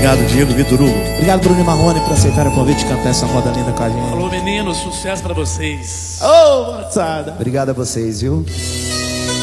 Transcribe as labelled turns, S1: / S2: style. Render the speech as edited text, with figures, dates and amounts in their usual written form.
S1: Obrigado, Diego Vitor Hugo.
S2: Obrigado, Bruno e Marrone, por aceitar o convite de cantar essa moda linda com a gente.
S3: Falou, meninos, sucesso pra vocês.
S2: Ô, moçada.
S4: Obrigado a vocês, viu?